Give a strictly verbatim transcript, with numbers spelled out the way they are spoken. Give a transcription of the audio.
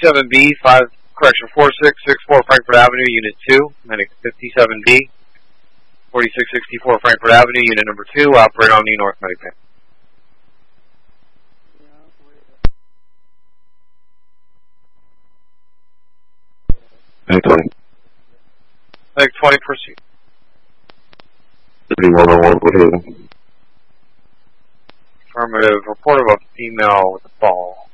fifty-seven B, five, correction, four six six four Frankfurt Avenue, Unit two, Medic fifty-seven B, forty-six sixty-four Frankfurt Avenue, Unit number two, operate Omni North Medic. Medic twenty. Medic twenty, proceed. City one oh one, Woodhaven. Affirmative, report of a female with a fall.